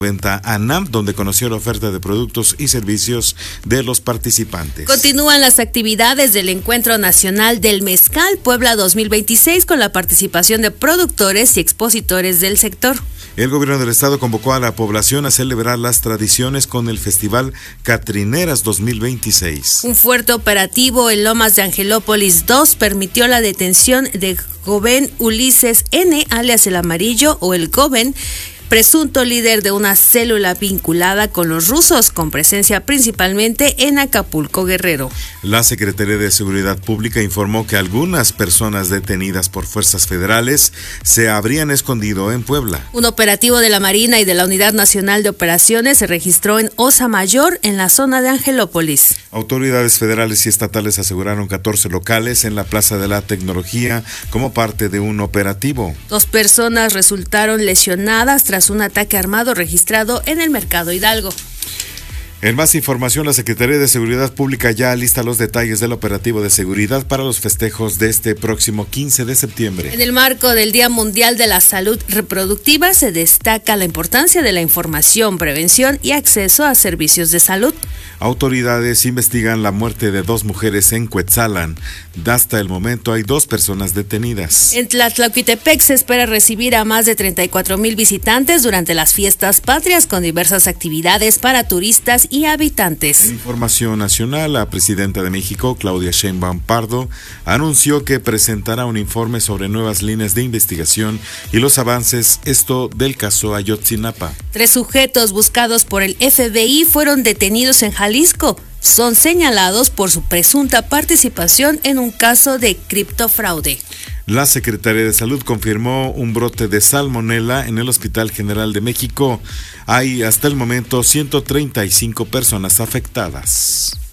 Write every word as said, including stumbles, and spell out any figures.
Venta ANAM, donde conoció la oferta de productos y servicios de los participantes. Continúan las actividades del Encuentro Nacional del Mezcal Puebla dos mil veintiséis con la participación de productores y expositores del sector. El gobierno del estado convocó a la población a celebrar las tradiciones con el Festival Catrineras dos mil veintiséis. Un fuerte operativo en Lomas de Angelópolis dos permitió la detención de joven Ulises N., alias el Amarillo o el Goben, presunto líder de una célula vinculada con los rusos, con presencia principalmente en Acapulco, Guerrero. La Secretaría de Seguridad Pública informó que algunas personas detenidas por fuerzas federales se habrían escondido en Puebla. Un operativo de la Marina y de la Unidad Nacional de Operaciones se registró en Osa Mayor, en la zona de Angelópolis. Autoridades federales y estatales aseguraron catorce locales en la Plaza de la Tecnología como parte de un operativo. Dos personas resultaron lesionadas tras un ataque armado registrado en el Mercado Hidalgo. En más información, la Secretaría de Seguridad Pública ya lista los detalles del operativo de seguridad para los festejos de este próximo quince de septiembre. En el marco del Día Mundial de la Salud Reproductiva se destaca la importancia de la información, prevención y acceso a servicios de salud. Autoridades investigan la muerte de dos mujeres en Cuetzalan. Hasta el momento hay dos personas detenidas. En Tlatlauquitepec se espera recibir a más de treinta y cuatro mil visitantes durante las fiestas patrias con diversas actividades para turistas y habitantes. En información nacional, la presidenta de México, Claudia Sheinbaum Pardo, anunció que presentará un informe sobre nuevas líneas de investigación y los avances, esto del caso Ayotzinapa. Tres sujetos buscados por el F B I fueron detenidos en Jalisco. Son señalados por su presunta participación en un caso de criptofraude. La Secretaría de Salud confirmó un brote de salmonela en el Hospital General de México. Hay hasta el momento ciento treinta y cinco personas afectadas.